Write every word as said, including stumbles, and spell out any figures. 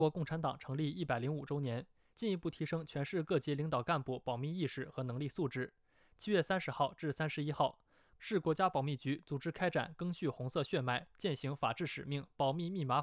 国共产党成立一百零五周年，进一步提升全市各级领导干部保密意识和能力素质。七月三十号至三十一号，市国家保密局组织开展赓续红色血脉践行法治使命保密密码